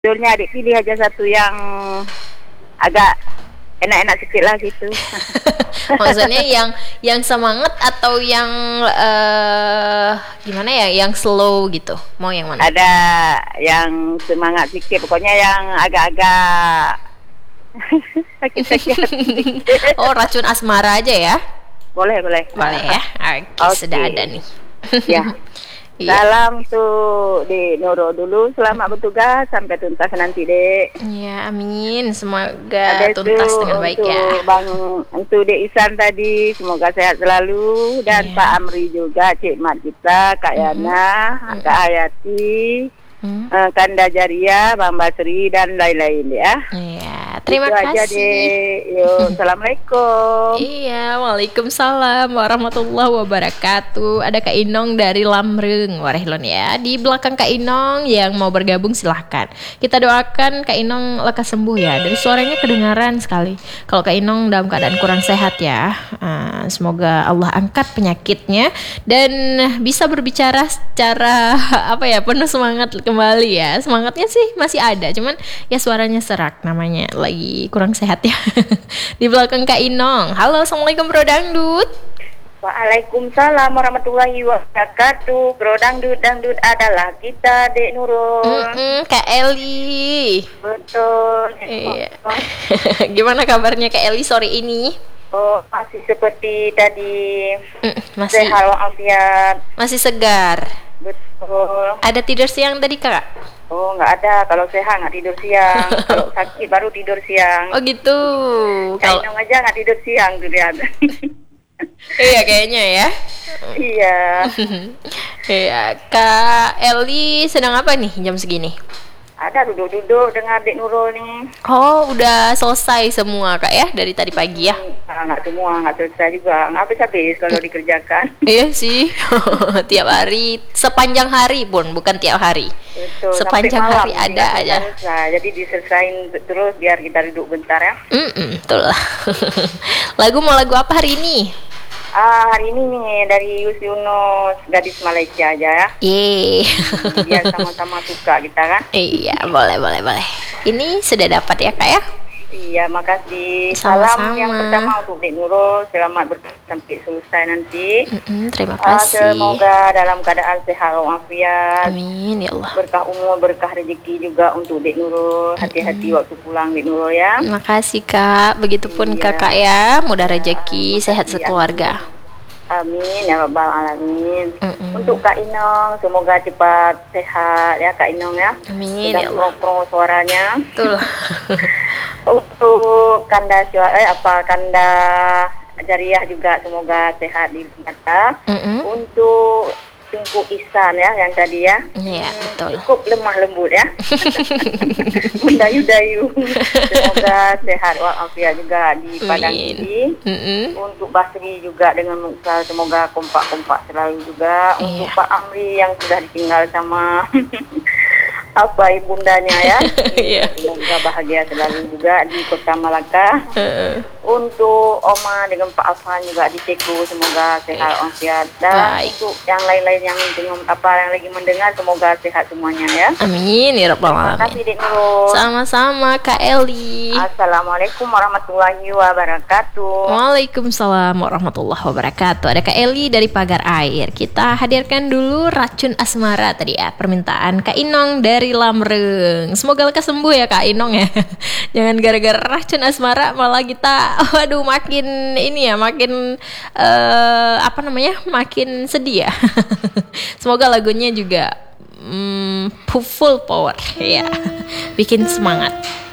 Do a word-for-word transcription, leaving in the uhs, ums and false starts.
Judulnya adik pilih aja satu yang agak enak-enak sedikit lah gitu. Maksudnya yang yang semangat atau yang uh, gimana ya, yang slow gitu? Mau yang mana? Ada yang semangat sedikit, pokoknya yang agak-agak sakit-sakit. Oh, Racun Asmara aja ya? Boleh, boleh. Boleh ya? Oke, okay, okay. Sudah ada nih. Ya. Iya. Salam tuh Dek Nurul dulu, selamat bertugas sampai tuntas nanti Dek. Ya, amin. Semoga Ada tuntas dengan baik ya. Bang, untuk Dek Isan tadi, semoga sehat selalu. Dan ya. Pak Amri juga, Cik Mat kita, Kak mm-hmm. Yana, mm-hmm. Kak Hayati, mm-hmm. uh, Kanda Jaria, Bang Basri, dan lain-lain ya. Iya, terima Itu kasih. Aja, Dek. Yuk, Assalamualaikum. Iya, waalaikumsalam warahmatullahi wabarakatuh. Ada Kak Inong dari Lamreng, Warehlon ya. Di belakang Kak Inong yang mau bergabung silahkan. Kita doakan Kak Inong lekas sembuh ya. Dari suaranya kedengaran sekali. Kalau Kak Inong dalam keadaan kurang sehat ya, uh, semoga Allah angkat penyakitnya dan bisa berbicara secara apa ya, penuh semangat kembali ya. Semangatnya sih masih ada, cuman ya suaranya serak, namanya lagi kurang sehat ya. Di belakang Kak Inong. Halo, assalamualaikum Bro Dangdut. Waalaikumsalam warahmatullahi wabarakatuh. Bro Dangdut, Dangdut adalah kita, Dek Nurul. Mm-mm, Kak Eli. Betul. Iya. Gimana kabarnya Kak Eli sore ini? Oh, masih seperti tadi. Mm, masih. Sehat walafiat. Masih segar. Betul. Ada tidur siang tadi Kak? Oh, nggak ada. Kalau sehat nggak tidur siang. Kalau sakit baru tidur siang. Oh gitu. Kalau Inong aja nggak tidur siang tuh dia. Iya kayaknya ya. Iya. Iya. Kak Eli sedang apa nih jam segini? Ada duduk-duduk dengan Dek Nurul nih. Oh, udah selesai semua Kak ya dari tadi pagi ya? Nah, nggak semua, nggak selesai juga. Nggak habis-habis kalau dikerjakan. Iya sih. Tiap hari, sepanjang hari pun, bukan tiap hari. Betul. Sepanjang hari ada aja. Selesai. Jadi diselesain terus biar kita duduk bentar ya. Mm-mm, betul lah. Lagu mau lagu apa hari ini? Ah, hari ini nih dari Yus Yunus, gadis Malaysia aja ya. Yeay. Biar sama-sama suka kita kan. Iya, boleh, boleh, boleh. Ini sudah dapat ya Kak ya? Iya, makasih. Sama-sama. Salam yang pertama untuk Dek Nurul, selamat bertugas sampai selesai nanti. Mm-mm, terima Uh, kasih. semoga dalam keadaan sehat walafiat. Amin ya Allah. Berkah umur, berkah rezeki juga untuk Dek Nurul. Hati-hati waktu pulang Dek Nurul ya. Terima kasih Kak. Begitupun Iya. Kakak ya. Mudah rezeki, sehat sekeluarga. Amin ya rabbal alamin. Mm-mm. Untuk Kak Inong, semoga cepat sehat ya Kak Inong ya. Amin ya Allah. Pro suaranya. Betul. Untuk Kanda suara eh, apa Kanda Jariah juga semoga sehat di mata. Mm-mm. Untuk Tungku Ihsan ya yang tadi ya. Iya, betul. Cukup lemah lembut ya. Mendayu-dayu. Semoga sehat walafiat juga di Padang Amin. ini. Mm-mm. Untuk Basri juga dengan Mukhtar semoga kompak-kompak selalu juga. Untuk Iya. Pak Amri yang sudah ditinggal sama apa ibundanya ya. Iya. Semoga bahagia selalu juga di Kota Malaka. Uh, Untuk Oma dengan Pak Afan juga di Teku semoga sehat walafiat. Dan Baik. untuk yang lain-lain yang dengan apa yang lagi mendengar semoga sehat semuanya ya. Amin ya rabbal Terima alamin. kasih Dek Nurul. Sama-sama Kak Eli. Assalamualaikum warahmatullahi wabarakatuh. Waalaikumsalam warahmatullahi wabarakatuh. Ada Kak Eli dari Pagar Air. Kita hadirkan dulu Racun Asmara tadi ya. Permintaan Kak Inong dari Lamreng. Semoga lekas sembuh ya Kak Inong ya. Jangan gara-gara Racun Asmara malah kita waduh makin ini ya, makin uh, apa namanya? Makin sedih ya. Semoga lagunya juga mm, full power ya. Bikin semangat.